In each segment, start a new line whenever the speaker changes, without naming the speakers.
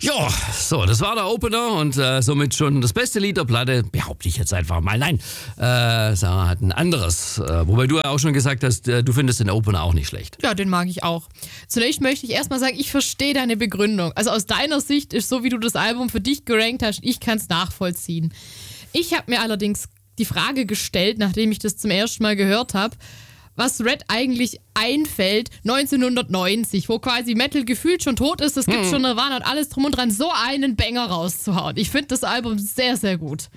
Ja, so, das war der Opener und somit schon das beste Lied der Platte, behaupte ich jetzt einfach mal. Nein, Sarah hat ein anderes, wobei du ja auch schon gesagt hast, du findest den Opener auch nicht schlecht.
Ja, den mag ich auch. Zunächst möchte ich erstmal sagen, ich verstehe deine Begründung. Also aus deiner Sicht ist so, wie du das Album für dich gerankt hast, ich kann es nachvollziehen. Ich habe mir allerdings die Frage gestellt, nachdem ich das zum ersten Mal gehört habe, was Red eigentlich einfällt 1990, wo quasi Metal gefühlt schon tot ist, es gibt schon Nirvana und alles drum und dran, so einen Banger rauszuhauen. Ich finde das Album sehr, sehr gut.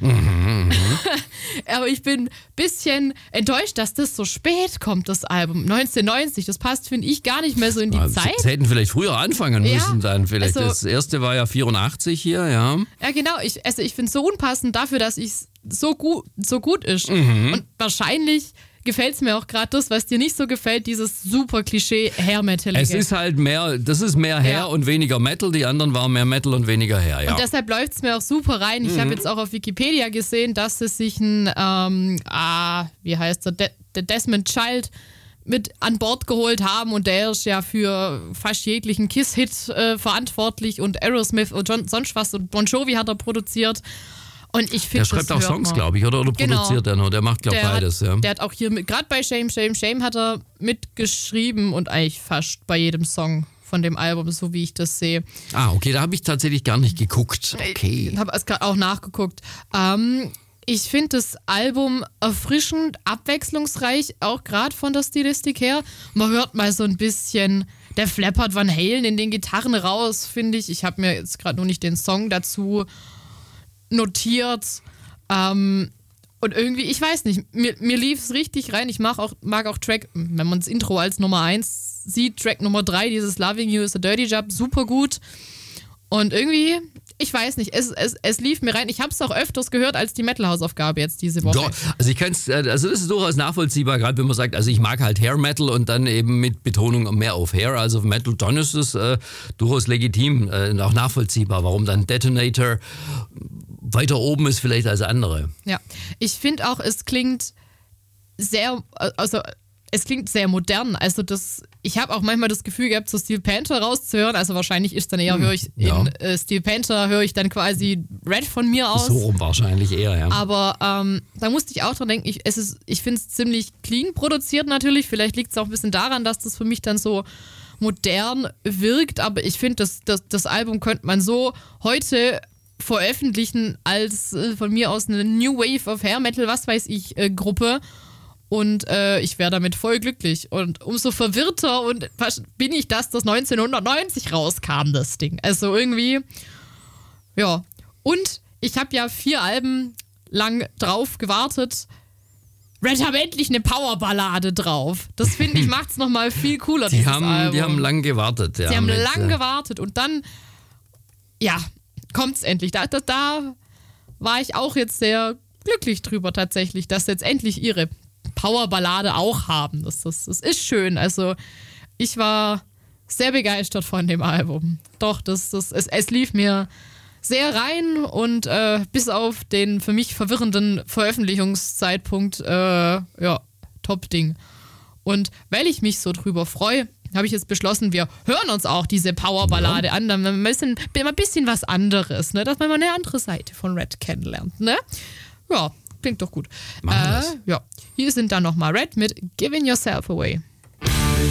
Aber ich bin ein bisschen enttäuscht, dass das so spät kommt, das Album. 1990, das passt, finde ich, gar nicht mehr so in die Zeit.
Sie hätten vielleicht früher anfangen müssen dann. Vielleicht. Also, das erste war ja 84 hier, ja.
Ja, genau. Ich finde es so unpassend dafür, dass es so gut ist. Und wahrscheinlich gefällt es mir auch gerade das, was dir nicht so gefällt, dieses super Klischee-Hair-Metal.
Es ist halt mehr, das ist mehr Hair und weniger Metal, die anderen waren mehr Metal und weniger Hair, ja.
Und deshalb läuft es mir auch super rein. Ich habe jetzt auch auf Wikipedia gesehen, dass sie sich ein, wie heißt er, Desmond Child mit an Bord geholt haben und der ist ja für fast jeglichen Kiss-Hit verantwortlich und Aerosmith und sonst was und Bon Jovi hat er produziert. Und ich finde,
der schreibt auch Songs, glaube ich, oder produziert er nur. Der macht, glaube ich, beides.
Der hat auch hier, gerade bei Shame, Shame, Shame hat er mitgeschrieben und eigentlich fast bei jedem Song von dem Album, so wie ich das sehe.
Okay, da habe ich tatsächlich gar nicht geguckt. Okay.
Ich habe es gerade auch nachgeguckt. Ich finde das Album erfrischend, abwechslungsreich, auch gerade von der Stilistik her. Man hört mal so ein bisschen, der flappert Van Halen in den Gitarren raus, finde ich. Ich habe mir jetzt gerade nur nicht den Song dazu notiert. Und irgendwie, ich weiß nicht, mir lief es richtig rein. Ich mag auch Track, wenn man das Intro als Nummer 1 sieht, Track Nummer 3, dieses Loving You is a Dirty Job, super gut. Und irgendwie, ich weiß nicht, es lief mir rein. Ich habe es auch öfters gehört als die Metal-Hausaufgabe jetzt diese Woche.
Doch, also das ist durchaus nachvollziehbar, gerade wenn man sagt, also ich mag halt Hair-Metal und dann eben mit Betonung mehr auf Hair, also auf Metal, dann ist es durchaus legitim und auch nachvollziehbar, warum dann Detonator weiter oben ist vielleicht als andere.
Ja, ich finde auch, es klingt sehr modern. Also ich habe auch manchmal das Gefühl gehabt, so Steel Panther rauszuhören. Also wahrscheinlich ist dann eher, in Steel Panther höre ich dann quasi Red von mir aus.
So rum wahrscheinlich eher, ja.
Aber da musste ich auch dran denken, ich finde es ziemlich clean produziert natürlich. Vielleicht liegt es auch ein bisschen daran, dass das für mich dann so modern wirkt. Aber ich finde, das Album könnte man so heute veröffentlichen als von mir aus eine New Wave of Hair Metal, was weiß ich, Gruppe. Und ich wäre damit voll glücklich. Und umso verwirrter bin ich, dass das 1990 rauskam, das Ding. Also irgendwie, ja. Und ich habe ja 4 Alben lang drauf gewartet. Red haben endlich eine Powerballade drauf. Das finde ich, macht es nochmal viel cooler, dieses Album.
Die haben lang gewartet. Ja,
Sie haben lang gewartet und dann, ja, kommt es endlich. Da war ich auch jetzt sehr glücklich drüber tatsächlich, dass jetzt endlich ihre Powerballade auch haben. Das ist schön. Also ich war sehr begeistert von dem Album. Doch, es lief mir sehr rein und bis auf den für mich verwirrenden Veröffentlichungszeitpunkt, Top-Ding. Und weil ich mich so drüber freue, habe ich jetzt beschlossen, wir hören uns auch diese Powerballade an, dann ein bisschen was anderes, ne? Dass man mal eine andere Seite von Red kennenlernt. Ne? Ja, klingt doch gut. Ja. Hier sind dann nochmal Red mit Giving Yourself Away.